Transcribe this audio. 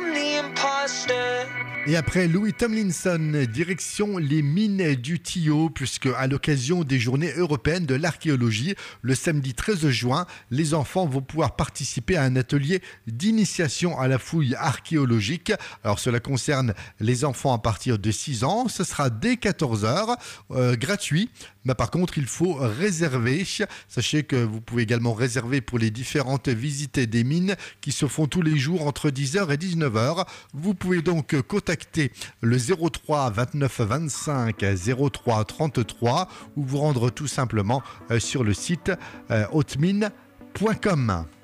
Et après Louis Tomlinson, direction les mines du Tio, puisque à l'occasion des journées européennes de l'archéologie, le samedi 13 juin, les enfants vont pouvoir participer à un atelier d'initiation à la fouille archéologique. Alors cela concerne les enfants à partir de 6 ans, ce sera dès 14h, gratuit. Mais par contre, il faut réserver. Sachez que vous pouvez également réserver pour les différentes visites des mines qui se font tous les jours entre 10h et 19h. Vous pouvez donc contacter le 03 29 25 03 33 ou vous rendre tout simplement sur le site hautemine.com.